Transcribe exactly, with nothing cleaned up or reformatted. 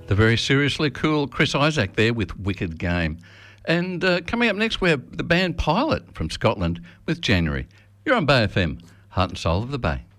The very seriously cool Chris Isaak there with Wicked Game. And uh, coming up next, we have the band Pilot from Scotland with January. You're on Bay F M, heart and soul of the Bay.